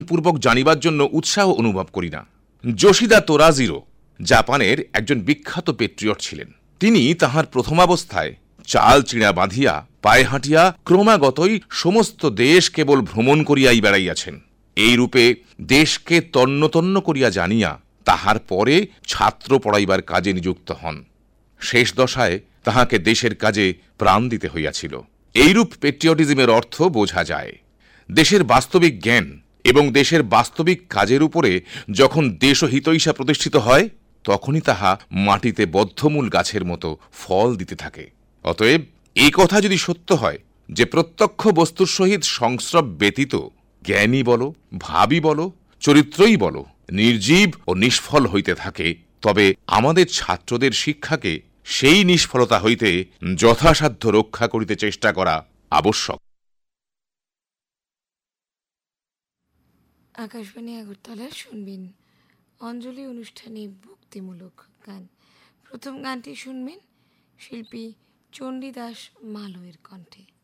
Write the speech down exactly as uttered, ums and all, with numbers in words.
পূর্বক জানিবার জন্য উৎসাহ অনুভব করি না। যোশিদা তোরাজিরো জাপানের একজন বিখ্যাত পেট্রিয়ট ছিলেন। তিনি তাহার প্রথমাবস্থায় চাল চিড়া বাঁধিয়া পায়ে হাঁটিয়া ক্রমাগতই সমস্ত দেশ কেবল ভ্রমণ করিয়াই বেড়াইয়াছেন। এই রূপে দেশকে তন্ন তন্ন করিয়া জানিয়া তাহার পরে ছাত্র পড়াইবার কাজে নিযুক্ত হন। শেষ দশায় তাহাকে দেশের কাজে প্রাণ দিতে হইয়াছিল। এইরূপ পেট্রিয়টিজমের অর্থ বোঝা যায়। দেশের বাস্তবিক জ্ঞান এবং দেশের বাস্তবিক কাজের উপরে যখন দেশহিতৈষা প্রতিষ্ঠিত হয়, তখনই তাহা মাটিতে বদ্ধমূল গাছের মতো ফল দিতে থাকে। অতএব এই কথা যদি সত্য হয় যে প্রত্যক্ষ বস্তুর সহিত সংস্রব ব্যতীত জ্ঞানই বলো, ভাবই বলো, চরিত্রই বলো নির্জীব ও নিষ্ফল হইতে থাকে, তবে আমাদের ছাত্রদের শিক্ষাকে সেই নিষ্ফলতা হইতে যথাসাধ্য রক্ষা করিতে চেষ্টা করা আবশ্যক। আকাশবাণী আগরতলা শুনবেন অঞ্জলি অনুষ্ঠানে ভক্তিমূলক গান। প্রথম গানটি শুনবেন শিল্পী চণ্ডীদাস মালয়ের কণ্ঠে।